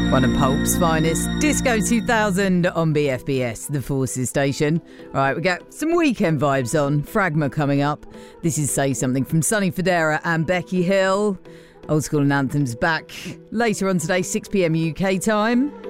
One of Pulp's finest, Disco 2000 on BFBS, the Forces station. Right, we got some weekend vibes on. Fragma coming up. This is Say Something from Sonny Fodera and Becky Hill. Old School and Anthems back later on today, 6 p.m. UK time.